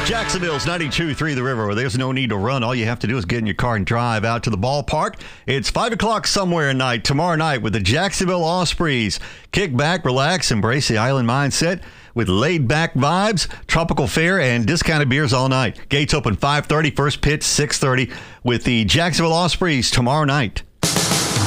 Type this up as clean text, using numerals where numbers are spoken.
Jacksonville's 92.3 The River, where there's no need to run. All you have to do is get in your car and drive out to the ballpark. It's 5 o'clock somewhere night, tomorrow night, with the Jacksonville Ospreys. Kick back, relax, embrace the island mindset with laid-back vibes, tropical fare, and discounted beers all night. Gates open 5:30, first pitch 6:30 with the Jacksonville Ospreys tomorrow night.